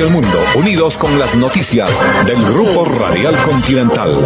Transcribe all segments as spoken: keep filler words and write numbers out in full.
el mundo, unidos con las noticias del Grupo Radial Continental.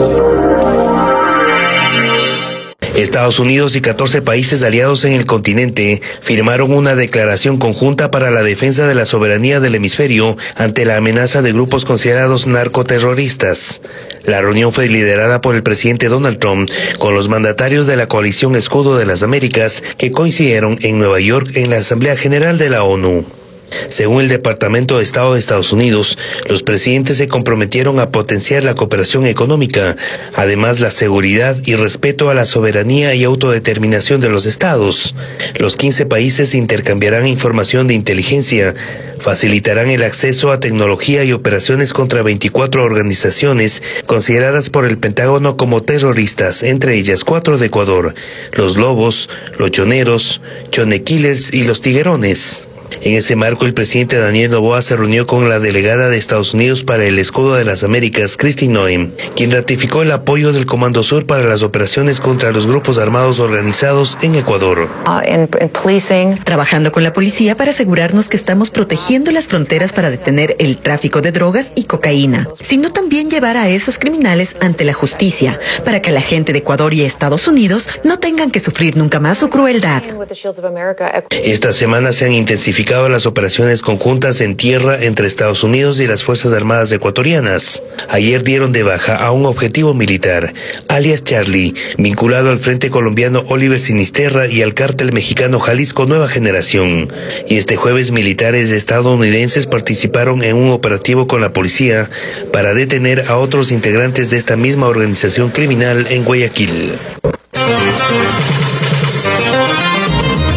Estados Unidos y catorce países aliados en el continente firmaron una declaración conjunta para la defensa de la soberanía del hemisferio ante la amenaza de grupos considerados narcoterroristas. La reunión fue liderada por el presidente Donald Trump con los mandatarios de la coalición Escudo de las Américas que coincidieron en Nueva York en la Asamblea General de la ONU. Según el Departamento de Estado de Estados Unidos, los presidentes se comprometieron a potenciar la cooperación económica, además la seguridad y respeto a la soberanía y autodeterminación de los estados. Los quince países intercambiarán información de inteligencia, facilitarán el acceso a tecnología y operaciones contra veinticuatro organizaciones consideradas por el Pentágono como terroristas, entre ellas cuatro de Ecuador: los Lobos, los Choneros, Chone Killers y los Tiguerones. En ese marco, el presidente Daniel Noboa se reunió con la delegada de Estados Unidos para el Escudo de las Américas, Kristi Noem, quien ratificó el apoyo del Comando Sur para las operaciones contra los grupos armados organizados en Ecuador. Uh, in, in policing. Trabajando con la policía para asegurarnos que estamos protegiendo las fronteras para detener el tráfico de drogas y cocaína, sino también llevar a esos criminales ante la justicia, para que la gente de Ecuador y Estados Unidos no tengan que sufrir nunca más su crueldad. Esta semana se han intensificado las operaciones conjuntas en tierra entre Estados Unidos y las Fuerzas Armadas ecuatorianas. Ayer dieron de baja a un objetivo militar, alias Charlie, vinculado al Frente Colombiano Oliver Sinisterra y al cártel mexicano Jalisco Nueva Generación. Y este jueves militares estadounidenses participaron en un operativo con la policía para detener a otros integrantes de esta misma organización criminal en Guayaquil.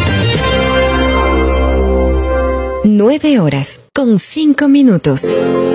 Nueve horas con cinco minutos.